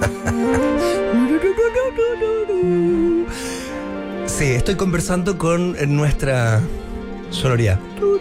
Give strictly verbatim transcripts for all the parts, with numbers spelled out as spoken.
Sí, estoy conversando con nuestra sonoridad.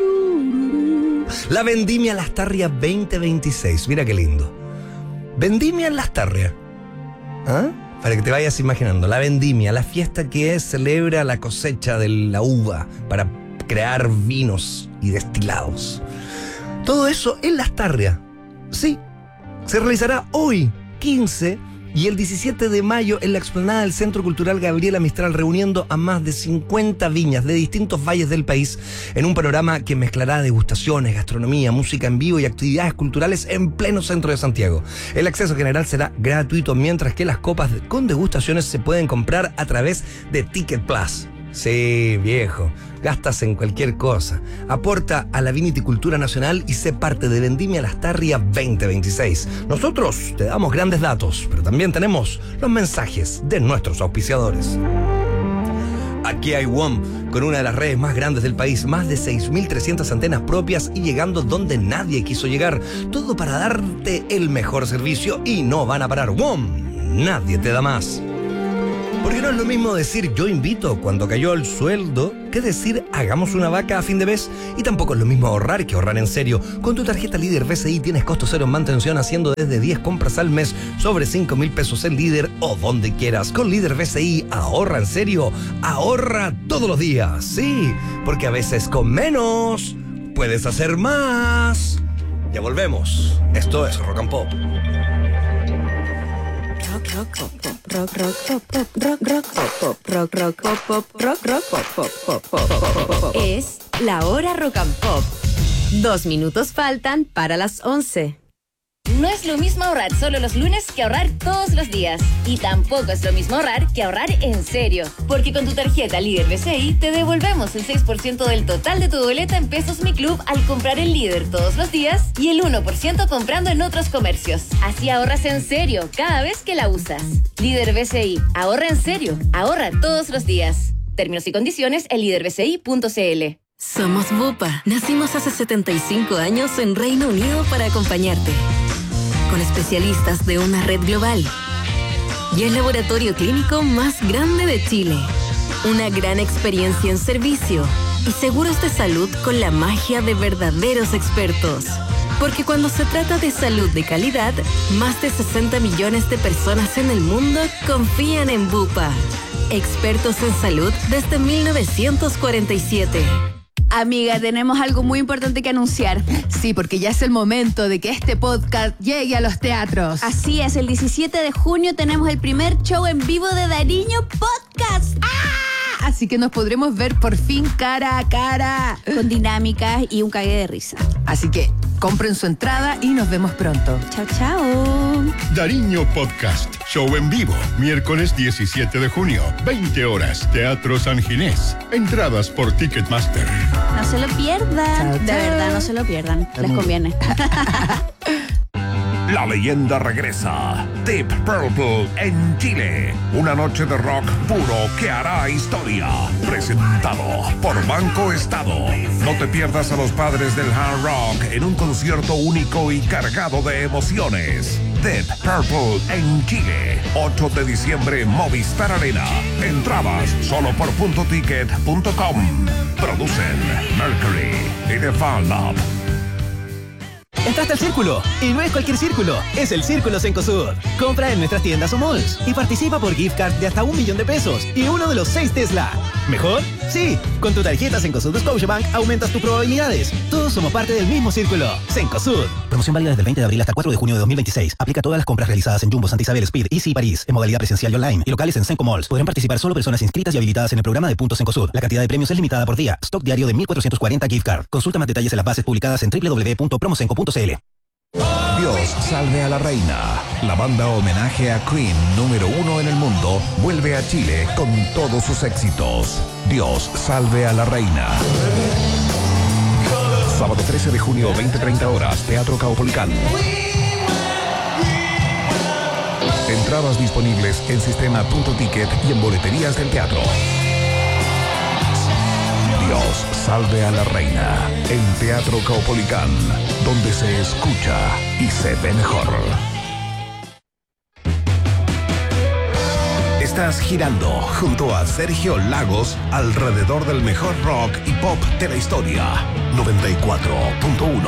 La Vendimia Lastarria veinte veintiséis. Mira qué lindo. Vendimia en Lastarria. ¿Ah? Para que te vayas imaginando. La Vendimia, la fiesta que celebra la cosecha de la uva para crear vinos y destilados. Todo eso en Lastarria. Sí, se realizará hoy, quince y el diecisiete de mayo en la explanada del Centro Cultural Gabriela Mistral, reuniendo a más de cincuenta viñas de distintos valles del país en un panorama que mezclará degustaciones, gastronomía, música en vivo y actividades culturales en pleno centro de Santiago. El acceso general será gratuito, mientras que las copas con degustaciones se pueden comprar a través de Ticket Plus. Sí, viejo, gastas en cualquier cosa. Aporta a la viniticultura nacional y sé parte de Vendimia Lastarria veinte veintiséis. Nosotros te damos grandes datos, pero también tenemos los mensajes de nuestros auspiciadores. Aquí hay W O M, con una de las redes más grandes del país, más de seis mil trescientas antenas propias y llegando donde nadie quiso llegar. Todo para darte el mejor servicio y no van a parar. W O M, nadie te da más. Porque no es lo mismo decir yo invito cuando cayó el sueldo que decir hagamos una vaca a fin de mes. Y tampoco es lo mismo ahorrar que ahorrar en serio. Con tu tarjeta Líder B C I tienes costo cero en mantención, haciendo desde diez compras al mes sobre cinco mil pesos en Líder o donde quieras. Con Líder B C I ahorra en serio, ahorra todos los días. Sí, porque a veces con menos puedes hacer más. Ya volvemos. Esto es Rock and Pop. Rock, rock, pop, pop, rock, rock, pop, pop, rock, rock, pop, pop, rock, rock, pop, pop, rock, rock, pop, pop, pop, pop, pop, pop. Es la hora Rock and Pop. Dos minutos faltan para las once. No es lo mismo ahorrar solo los lunes que ahorrar todos los días. Y tampoco es lo mismo ahorrar que ahorrar en serio. Porque con tu tarjeta Líder B C I te devolvemos el seis por ciento del total de tu boleta en Pesos Mi Club al comprar en Líder todos los días y el uno por ciento comprando en otros comercios. Así ahorras en serio cada vez que la usas. Líder B C I. Ahorra en serio. Ahorra todos los días. Términos y condiciones en líder b c i punto c l. Somos Bupa. Nacimos hace setenta y cinco años en Reino Unido para acompañarte. Con especialistas de una red global. Y el laboratorio clínico más grande de Chile. Una gran experiencia en servicio. Y seguros de salud con la magia de verdaderos expertos. Porque cuando se trata de salud de calidad, más de sesenta millones de personas en el mundo confían en Bupa. Expertos en salud desde mil novecientos cuarenta y siete. Amiga, tenemos algo muy importante que anunciar. Sí, porque ya es el momento de que este podcast llegue a los teatros. Así es, el diecisiete de junio tenemos el primer show en vivo de Dariño Podcast. ¡Ah! Así que nos podremos ver por fin cara a cara. Con dinámicas y un cague de risa. Así que compren su entrada y nos vemos pronto. Chao, chao. Dariño Podcast. Show en vivo. Miércoles diecisiete de junio. veinte horas. Teatro San Ginés. Entradas por Ticketmaster. No se lo pierdan. Chao, de chao. verdad, no se lo pierdan. Les conviene. La leyenda regresa. Deep Purple en Chile. Una noche de rock puro que hará historia. Presentado por Banco Estado. No te pierdas a los padres del hard rock en un concierto único y cargado de emociones. Deep Purple en Chile. ocho de diciembre, Movistar Arena. Entradas solo por punto ticket punto com. Producen Mercury y The Fan Lab. Entraste al Círculo, y no es cualquier círculo, es el Círculo Cencosud. Compra en nuestras tiendas o malls y participa por gift card de hasta un millón de pesos y uno de los seis Tesla. ¿Mejor? Sí, con tu tarjeta Cencosud de Scotiabank aumentas tus probabilidades. Todos somos parte del mismo Círculo. Cencosud. Promoción válida desde el veinte de abril hasta el cuatro de junio de dos mil veintiséis. Aplica a todas las compras realizadas en Jumbo, Santa Isabel, Speed, Easy y París, en modalidad presencial y online, y locales en Cenco Malls. Podrán participar solo personas inscritas y habilitadas en el programa de Puntos Cencosud. La cantidad de premios es limitada por día. Stock diario de mil cuatrocientos cuarenta gift card. Consulta más detalles en las bases publicadas en doble u doble u doble u punto promocenco punto c l. Dios salve a la reina. La banda homenaje a Queen número uno en el mundo vuelve a Chile con todos sus éxitos. Dios salve a la reina. Sábado trece de junio, veinte treinta horas, Teatro Caupolicán. Entradas disponibles en sistema punto ticket y en boleterías del teatro. Dios salve a la reina en Teatro Caupolicán, donde se escucha y se ve mejor. Estás girando junto a Sergio Lagos alrededor del mejor rock y pop de la historia. noventa y cuatro punto uno